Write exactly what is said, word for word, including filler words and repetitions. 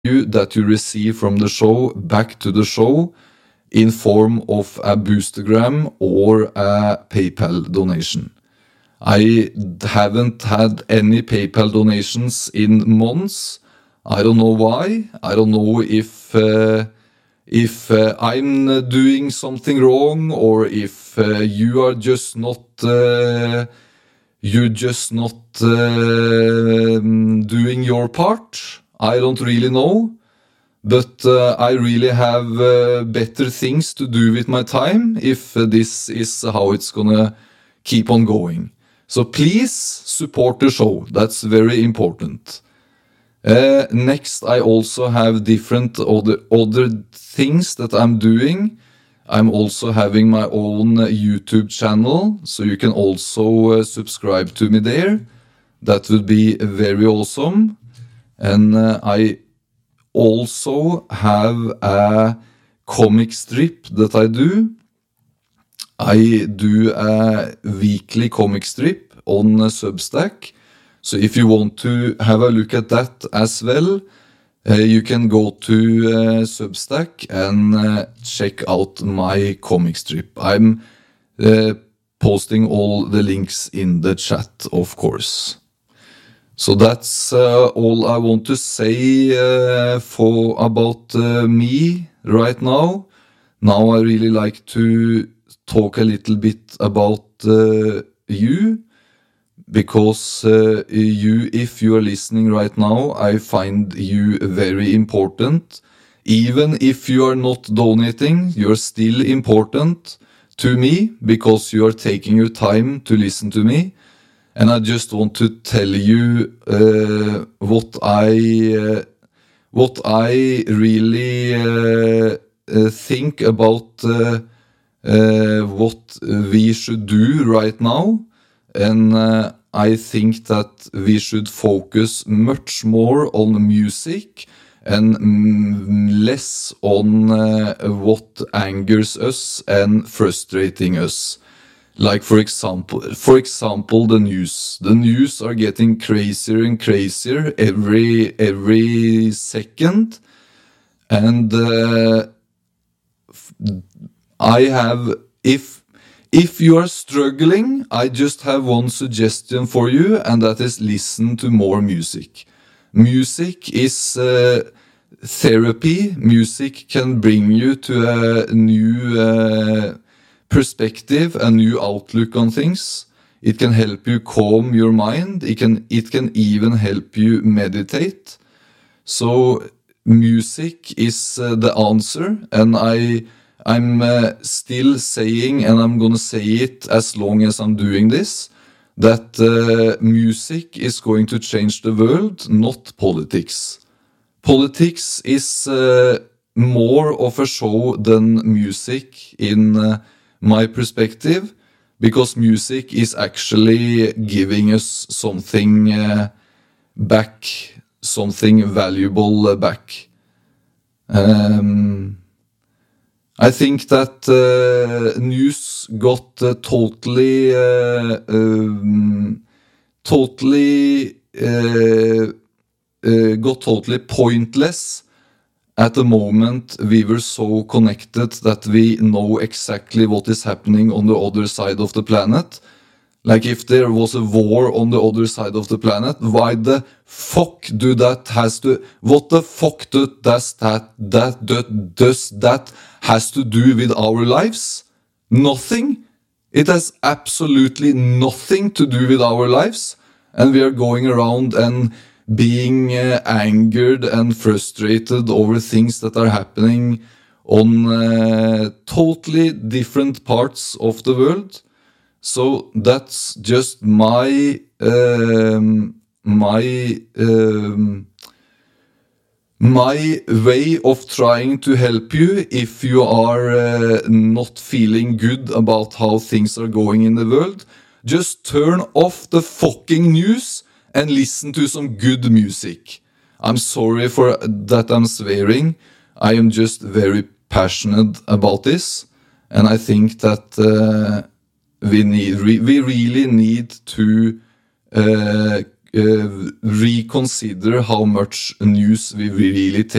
you that you receive from the show back to the show in form of a Boostergram or a PayPal donation. I haven't had any PayPal donations in months. I don't know why. I don't know if uh, if uh, I'm doing something wrong, or if uh, you are just not uh, you're just not uh, doing your part. I don't really know, but uh, I really have uh, better things to do with my time if uh, this is how it's gonna keep on going. So please support the show. That's very important. Uh, next, I also have different other, other things that I'm doing. I'm also having my own YouTube channel, so you can also uh, subscribe to me there. That would be very awesome. And uh, I also have a comic strip that I do. I do a weekly comic strip on Substack. So if you want to have a look at that as well, uh, you can go to uh, Substack and uh, check out my comic strip. I'm uh, posting all the links in the chat, of course. So that's uh, all I want to say uh, for about uh, me right now. Now I really like to talk a little bit about uh, you. Because uh, you, if you are listening right now, I find you very important. Even if you are not donating, you're still important to me because you are taking your time to listen to me. And I just want to tell you uh, what I uh, what I really uh, uh, think about uh, uh, what we should do right now. And uh, I think that we should focus much more on music and mm, less on uh, what angers us and frustrating us. Like for example, for example, the news. The news are getting crazier and crazier every every second, and uh, I have if. If you are struggling, I just have one suggestion for you, and that is listen to more music. Music is uh, therapy. Music can bring you to a new uh, perspective, a new outlook on things. It can help you calm your mind. It can, it can even help you meditate. So music is uh, the answer, and I... I'm uh, still saying, and I'm gonna say it as long as I'm doing this, that uh, music is going to change the world, not politics. Politics is uh, more of a show than music in uh, my perspective, because music is actually giving us something uh, back, something valuable uh, back. Um... I think that uh, news got uh, totally, uh, um, totally, uh, uh, got totally pointless at the moment we were so connected that we know exactly what is happening on the other side of the planet. Like if there was a war on the other side of the planet, why the fuck do that has to, what the fuck do, does that, that, that, does that has to do with our lives? Nothing. It has absolutely nothing to do with our lives. And we are going around and being uh, angered and frustrated over things that are happening on uh, totally different parts of the world. So that's just my um, my um, my way of trying to help you if you are uh, not feeling good about how things are going in the world. Just turn off the fucking news and listen to some good music. I'm sorry for that I'm swearing. I am just very passionate about this, and I think that uh, we need, we really need to uh, uh, reconsider how much news we really take